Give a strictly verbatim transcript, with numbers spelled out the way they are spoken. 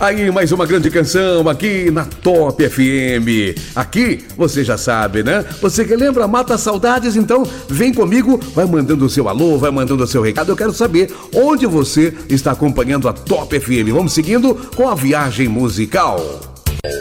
Aí, mais uma grande canção aqui na Top F M. Aqui, você já sabe, né? Você que lembra, mata saudades, então vem comigo, vai mandando o seu alô, vai mandando o seu recado. Eu quero saber onde você está acompanhando a Top F M. Vamos seguindo com a viagem musical.